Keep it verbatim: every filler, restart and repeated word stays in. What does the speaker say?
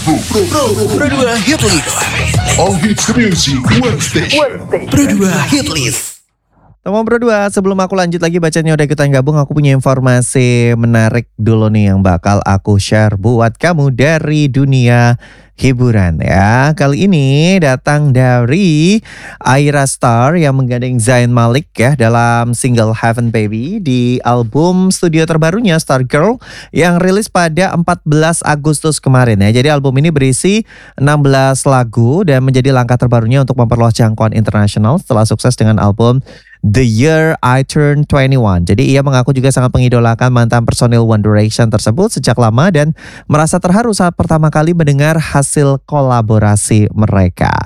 Pro dua Hit List. All hits music one station. Pro dua Hit List. Teman Pro dua, sebelum aku lanjut lagi bacanya udah ikutan gabung, aku punya informasi menarik dulu nih yang bakal aku share buat kamu dari dunia hiburan ya. Kali ini datang dari Ayra Starr yang menggandeng Zayn Malik ya dalam single Heaven Baby di album studio terbarunya Star Girl yang rilis pada empat belas Agustus kemarin ya. Jadi album ini berisi enam belas lagu dan menjadi langkah terbarunya untuk memperluas jangkauan internasional setelah sukses dengan album The Year I Turned twenty-one. Jadi ia mengaku juga sangat mengidolakan mantan personil One Direction tersebut sejak lama dan merasa terharu saat pertama kali mendengar hasil kolaborasi mereka.